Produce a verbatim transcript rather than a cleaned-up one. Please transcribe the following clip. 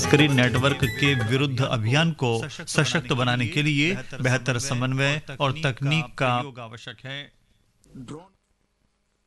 तस्करी नेटवर्क के विरुद्ध अभियान को सशक्त बनाने के लिए बेहतर समन्वय और तकनीक का आवश्यक है।